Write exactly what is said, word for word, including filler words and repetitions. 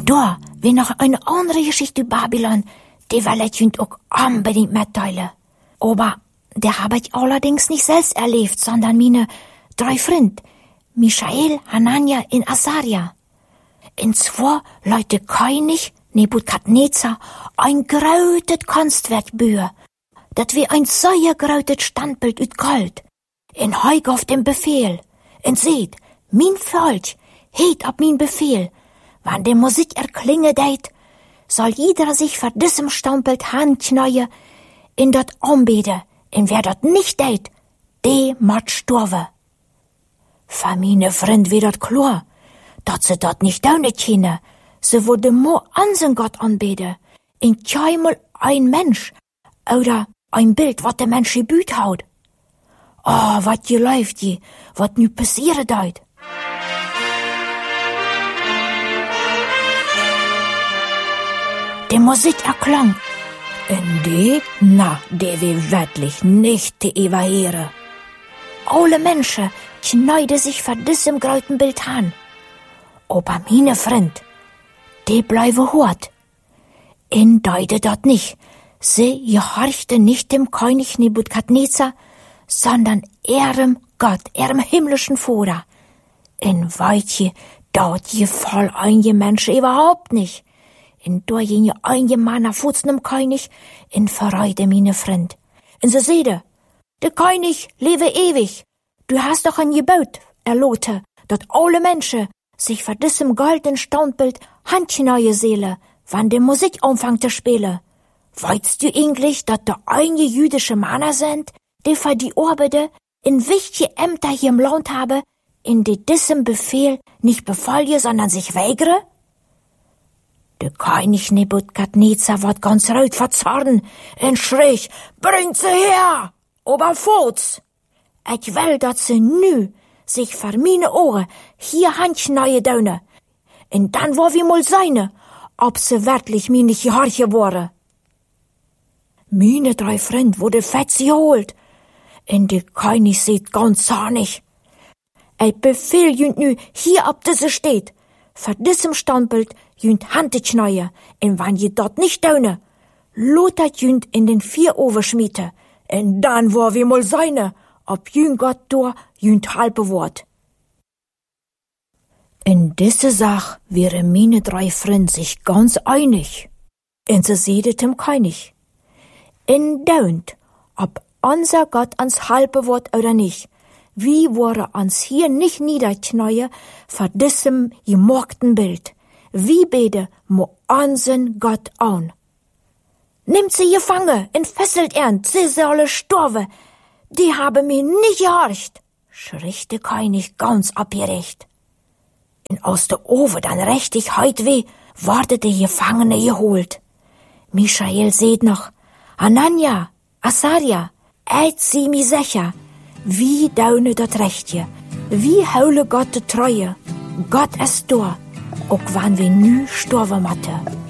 Und da, wie noch eine andere Geschichte über Babylon, die will ich Ihnen auch unbedingt mitteilen. Aber der habe ich allerdings nicht selbst erlebt, sondern meine drei Freunde, Michael, Hanania und Asaria. Und zwar Leute König Nebukadnezar ein grautet Kunstwerk bühe, dat wie ein sehr grautet Standbild ut Gold. In heug auf dem Befehl. Und seht, min Volk heet ab min Befehl. Wann die Musik erklinge deit, soll jeder sich vor diesem Standbild handkneue in dat anbete. Und wer dat nicht deit, de mat storve. Für meine Freund wie dat klar, dat se dat nicht daune kenne. Se wurde mo ansen Gott anbete. In keinmal ein Mensch oder ein Bild, wat der Mensch gebüht haut. Oh, wat je läuft je, wat nu passieren deut. Die Musik erklang. Und die, na, die will wirklich nicht die überhören. Alle Menschen kneide sich vor diesem grauten Bild an. Aber meine Freund, die bleiben hart. In deute dat nicht. Sie gehorchte nicht dem König Nebukadnezar, sondern ihrem Gott, ihrem himmlischen Vater. In weitje, dort gefall einige Menschen überhaupt nicht. In da ging einige Männer futzen dem König, in verreide meine Freund. In se seide, der König lebe ewig. Du hast doch ein Gebot erlote, dat alle Menschen sich vor diesem goldenen Standbild handkneue seele, wann die Musik anfangt zu spielen. Weißt du eigentlich, dass da einige jüdische Männer sind, die für die Arbeiter in wichtige Ämter hier im Land haben, in die diesem Befehl nicht befolgen, sondern sich weigere? Der König Nebukadnezar wird ganz rot vor Zorn und schrie, bringt sie her, oberfuß! Ich will, dass sie nu sich vor meine Ohren hier handkneue daune. Und dann wo wir mal seine, ob sie wirklich mir nicht gehorche wurde. Meine drei Freunde wurde fett geholt. Und der König sieht ganz zornig. Ich befehl jünd nu hier ab diese steht. Vor diesem Standbild jünd handkneue. Und wenn je dort nicht daune, lotet jünd in den vier Oven schmiete. Und dann wo wir mal seine, ob jünd Gott da jünd halbe Wort. In diese Sache wären meine drei Freunde sich ganz einig. Und sie sedet dem König. In daunt, ob unser Gott ans halbe Wort oder nicht, wie wurde uns hier nicht niederkneue vor diesem gemorgten Bild. Wie bete mo unseren Gott an. Nimmt sie gefangen, entfesselt er, sie solle storbe. Die haben mir nicht gehorcht, schrie der König ganz abgerecht. Und aus der Ofen dann richtig heut weh, wurde der Gefangene geholt. Michael seht noch, Hanania, Asaria, eit sie mi sicher, wie daune dat Rechtje, wie heule Gott de Treue, Gott ist da, auch wann wir nü storben matte.